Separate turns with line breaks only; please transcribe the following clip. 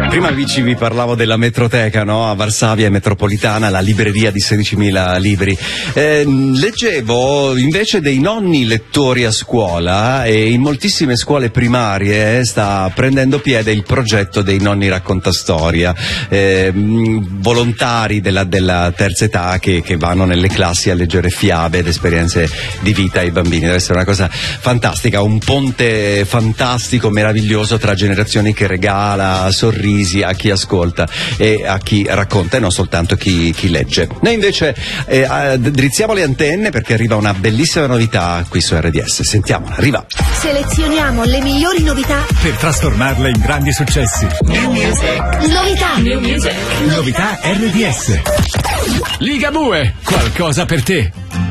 Prima vi parlavo della Metroteca, no? A Varsavia metropolitana, la libreria di 16.000 libri. Leggevo invece dei nonni lettori a scuola, e in moltissime scuole primarie sta prendendo piede il progetto dei nonni raccontastoria, volontari della terza età che vanno nelle classi a leggere fiabe ed esperienze di vita ai bambini. Deve essere una cosa fantastica, un ponte fantastico, meraviglioso tra generazioni, che regala sorrisi a chi ascolta e a chi racconta, e non soltanto chi legge. Noi invece drizziamo le antenne perché arriva una bellissima novità qui su RDS. Sentiamola, arriva.
Selezioniamo le migliori novità
per trasformarle in grandi successi.
New music. Novità.
New music. Novità RDS. Ligabue, qualcosa per te.